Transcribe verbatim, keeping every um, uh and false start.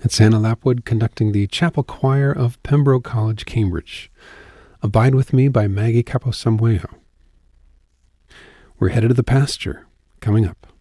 It's Anna Lapwood conducting the Chapel Choir of Pembroke College, Cambridge. Abide With Me by Maggie Caposamweo. We're headed to the pasture, coming up.